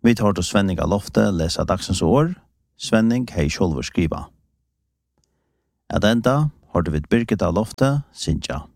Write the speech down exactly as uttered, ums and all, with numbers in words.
Vi tar til Svenning av loftet, lesa dagsens år. Svenning hei sjolver skriva. At enda har du vid Birgit av loftet, Sintja.